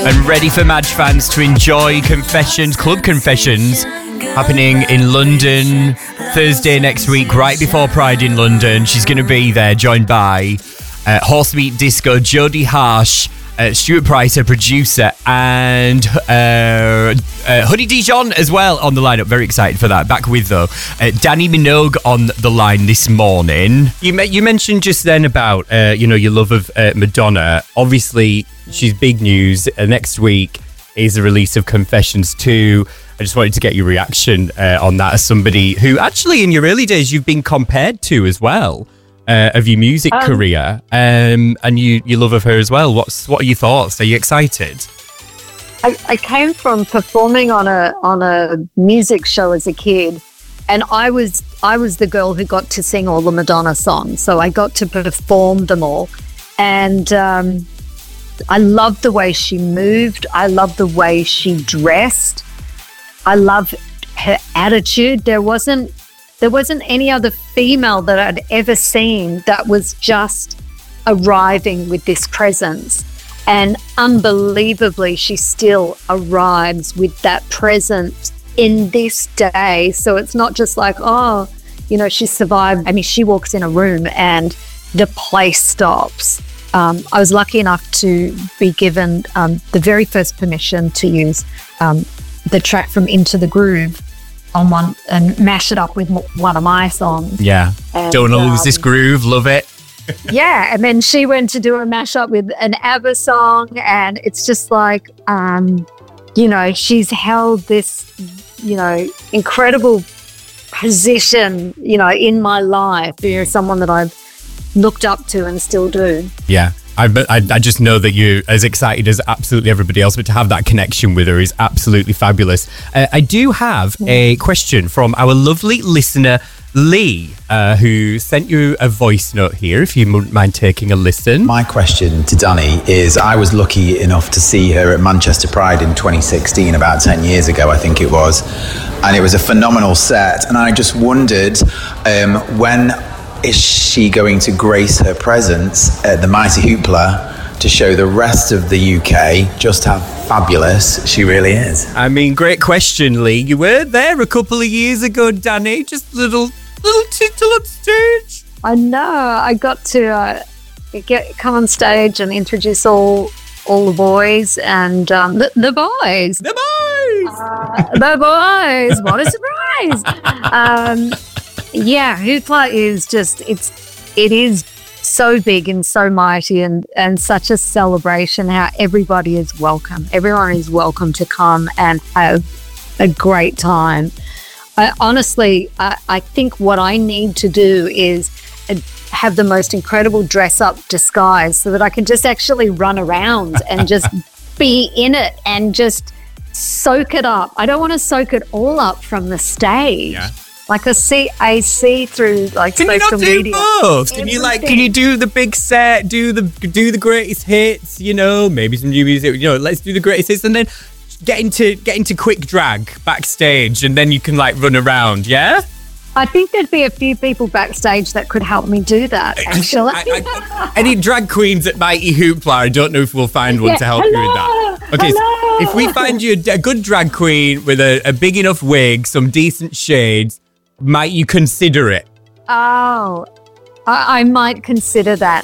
and ready for Madge fans to enjoy Confessions, Club Confessions, happening in London Thursday next week, right before Pride in London. She's going to be there, joined by Horsemeat Disco, Jodie Harsh, Stuart Price, her producer, and Hoodie Dijon as well on the lineup. Very excited for that. Back with, though, Dannii Minogue on the line this morning. You mentioned just then about, your love of Madonna. Obviously, she's big news. Next week is the release of Confessions 2. I just wanted to get your reaction on that as somebody who actually in your early days you've been compared to as well. Of your music career, and you love of her as well. What are your thoughts? Are you excited? I came from performing on a music show as a kid, and I was the girl who got to sing all the Madonna songs. So I got to perform them all, and I loved the way she moved. I loved the way she dressed. I loved her attitude. There wasn't any other female that I'd ever seen that was just arriving with this presence. And unbelievably, she still arrives with that presence in this day. So it's not just like, she survived. I mean, she walks in a room and the place stops. I was lucky enough to be given the very first permission to use the track from Into the Groove on one and mash it up with one of my songs. Yeah. And, Don't lose this groove. Love it. Yeah. And then she went to do a mashup with an ABBA song. And it's just like, she's held this, incredible position, in my life. You're someone that I've looked up to and still do. Yeah. I just know that you're as excited as absolutely everybody else, but to have that connection with her is absolutely fabulous. I do have a question from our lovely listener, Lee, who sent you a voice note here, if you wouldn't mind taking a listen. My question to Dannii is, I was lucky enough to see her at Manchester Pride in 2016, about 10 years ago, I think it was. And it was a phenomenal set. And I just wondered, when is she going to grace her presence at the Mighty Hoopla to show the rest of the UK just how fabulous she really is? I mean, great question, Lee. You were there a couple of years ago, Dannii. Just little tittle up stage. I know. I got to come on stage and introduce all the boys and the boys. The boys! The boys. What a surprise. Yeah, Hoopla is just, it is so big and so mighty and such a celebration how everybody is welcome. Everyone is welcome to come and have a great time. Honestly, I think what I need to do is have the most incredible dress-up disguise so that I can just actually run around and just be in it and just soak it up. I don't want to soak it all up from the stage. Yeah. Like I see through like can social you not media. do both? Can you do the big set, do the greatest hits, maybe some new music, let's do the greatest hits and then get into quick drag backstage and then you can run around, yeah? I think there'd be a few people backstage that could help me do that, actually. Any drag queens at Mighty Hoopla? I don't know if we'll find one to help you with that. Okay, so if we find you a good drag queen with a big enough wig, some decent shades, might you consider it? Oh, I might consider that.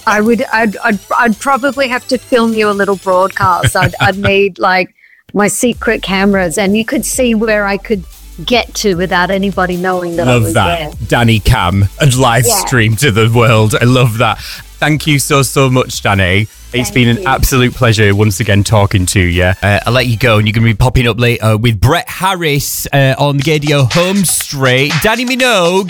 I'd probably have to film you a little broadcast. I'd need my secret cameras, and you could see where I could get to without anybody knowing that I was there. Dannii Cam and live stream to the world. I love that. Thank you so much, Dannii. It's been an absolute pleasure once again talking to you. I'll let you go and you're going to be popping up later with Brett Harris on the Gaydio Home Straight. Dannii Minogue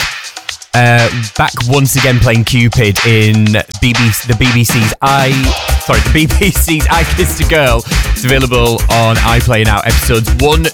back once again playing Cupid in the BBC's I Kissed a Girl. It's available on iPlayer now, episodes 1,